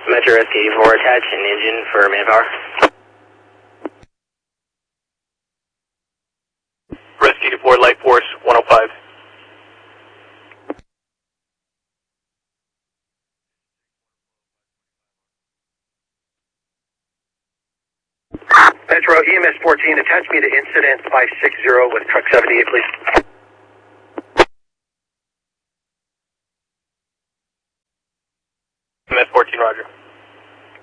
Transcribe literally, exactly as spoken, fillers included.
Metro Rescue eighty-four, attach an engine for manpower. Rescue eighty-four, light force one oh five. Metro E M S fourteen, attach me to incident five six zero with truck seventy-eight, please.